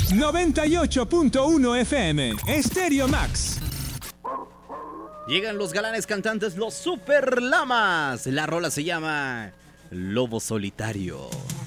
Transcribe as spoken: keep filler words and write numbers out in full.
noventa y ocho punto uno F M, Stereo Max. Llegan los galanes cantantes, los Super Lamas. La rola se llama Lobo Solitario.